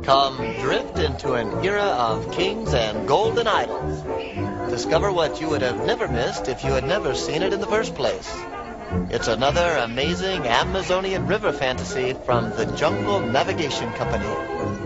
Come drift into an era of kings and golden idols. Discover what you would have never missed if you had never seen it in the first place. It's another amazing Amazonian river fantasy from the Jungle Navigation Company.